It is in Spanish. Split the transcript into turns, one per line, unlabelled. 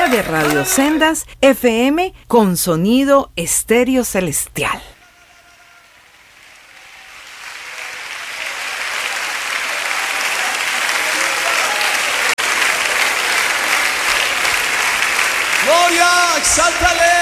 de Radio Sendas FM con sonido estéreo celestial.
Gloria, exáltale.